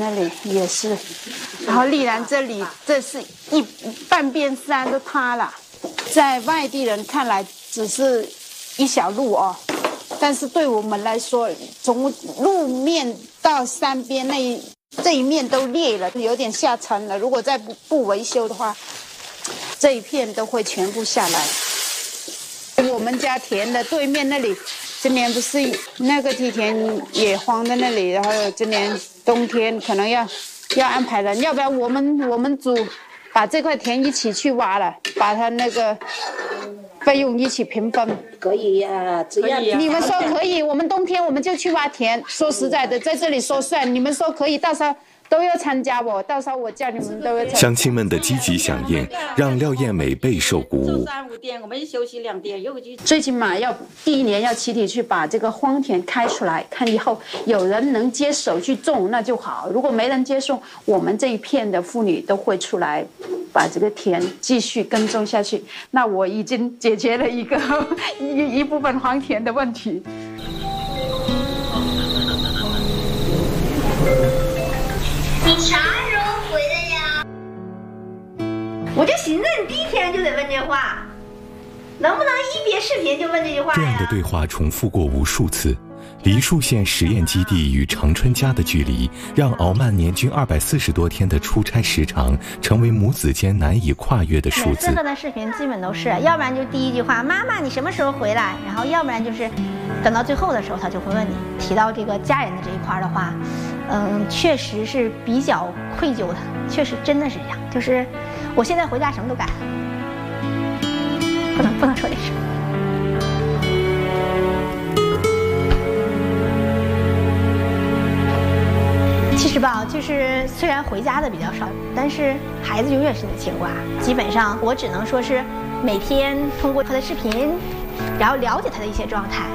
那里也是，然后丽兰这里，这是半边山都塌了，在外地人看来只是一小路哦，但是对我们来说，从路面到山边这一面都裂了，有点下沉了。如果再不维修的话，这一片都会全部下来。我们家田的对面那里，今年不是那个梯田也荒在那里，然后今年冬天可能要安排人，要不然我们组把这块田一起去挖了，把它那个费用一起平分。 可以呀，只要你们说可以，我们冬天我们就去挖田。说实在的，在这里说算，你们说可以，到时候都要参加我，到时候我叫你们都要参加。 乡亲们的积极响应，让廖艳美备受鼓舞。 3、5点，我们休息2点，又去。 最起码第一年要集体去把这个荒田开出来，看以后有人能接手去种那就好。如果没人接受，我们这一片的妇女都会出来把这个田继续耕种下去。那我已经解决了一部分荒田的问题。 你啥时候回来呀？ 我就寻思你第一天就得问这话，能不能一别视频就问这句话呀？ 这样的对话重复过无数次。梨树县实验基地与长春家的距离，让敖曼年均240多天的出差时长，成为母子间难以跨越的数字。 每次和他视频基本都是，要不然就第一句话妈妈你什么时候回来，然后要不然就是等到最后的时候他就会问你。提到这个家人的这一块的话，确实是比较愧疚的，确实真的是这样。就是我现在回家什么都改了，不能说这事。其实吧，就是虽然回家的比较少，但是孩子永远是你的牵挂。基本上我只能说是每天通过他的视频，然后了解他的一些状态。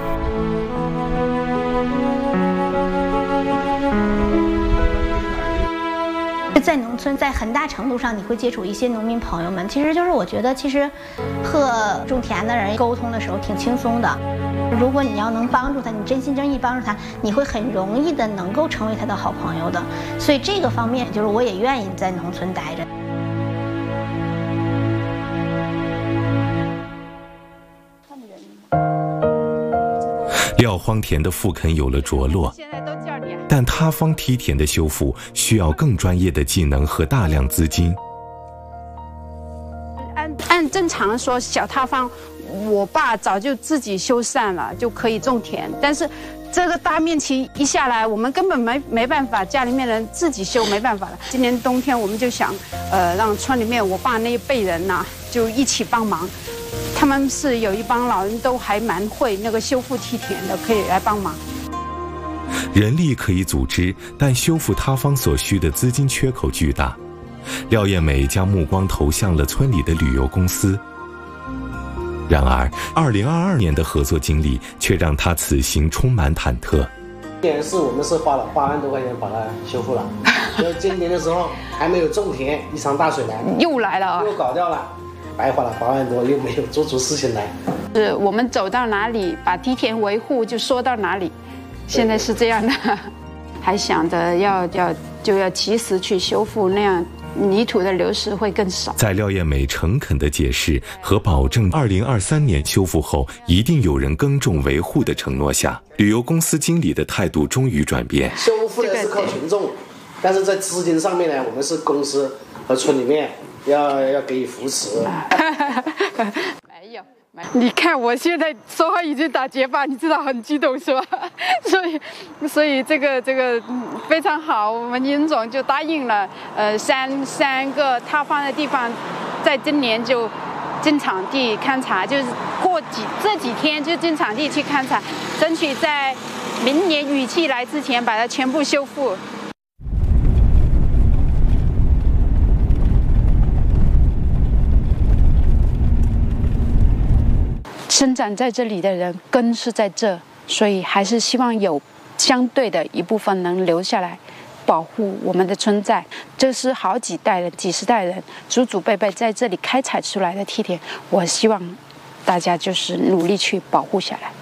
在农村，在很大程度上你会接触一些农民朋友们，其实就是我觉得其实和种田的人沟通的时候挺轻松的。如果你要能帮助他，你真心真意帮助他，你会很容易的能够成为他的好朋友的。所以这个方面，就是我也愿意在农村待着。 廖荒田的复垦有了着落，但塌方梯田的修复需要更专业的技能和大量资金。 按正常说，小塌方，我爸早就自己修缮了，就可以种田。但是这个大面积一下来，我们根本没办法，家里面人自己修没办法了。今年冬天我们就想，让村里面我爸那一辈人呐，就一起帮忙。他们是有一帮老人都还蛮会那个修复梯田的，可以来帮忙。 人力可以组织，但修复塌方所需的资金缺口巨大。廖艳美将目光投向了村里的旅游公司。然而2022年的合作经历却让她此行充满忐忑。 今年我们是花了8万多块钱把它修复了，所以今年的时候还没有种田，一场大水来又来了啊， 又搞掉了，白花了8万多，又没有做出事情来。 是我们走到哪里，把梯田维护就说到哪里，现在是这样的，还想着要及时去修复，那样泥土的流失会更少。 在廖艳美诚恳的解释和保证2023年修复后一定有人耕种维护的承诺下，旅游公司经理的态度终于转变。 修复的是靠群众，但是在资金上面呢，我们是公司和村里面要给予扶持。 没有。你看我现在说话已经打结巴，你知道很激动是吧？所以这个非常好，我们殷总就答应了，三个塌方的地方，在今年就进场地勘察，就是这几天就进场地去勘察，争取在明年雨季来之前把它全部修复。生长在这里的人根是在这，所以还是希望有相对的一部分能留下来，保护我们的存在。这是好几代人、几十代人祖祖辈辈在这里开采出来的梯田，我希望大家就是努力去保护下来。